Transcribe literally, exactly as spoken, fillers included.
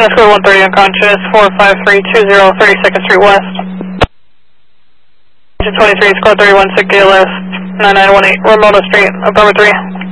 China Square one thirty unconscious, four five three two zero, thirty-second Street West. twenty-three, Square thirty-one, sick K L S, nine nine one eight, Ramona Street, apartment three.